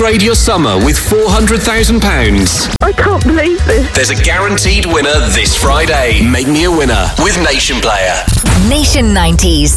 Upgrade your summer with £400,000. I can't believe this. There's a guaranteed winner this Friday. Make me a winner with Nation Player. Nation 90s.